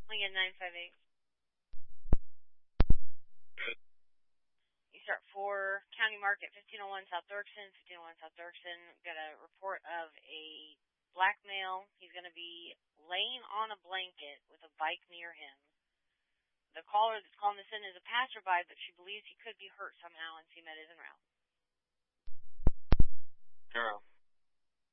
Lincoln 958. Good. You start 4, County Market, 1501 South Dirksen, 1501 South Dirksen. Got a report of a black male. He's going to be laying on a blanket with a bike near him. The caller that's calling this in is a passerby, but she believes he could be hurt somehow, and CMED isn't around. Zero.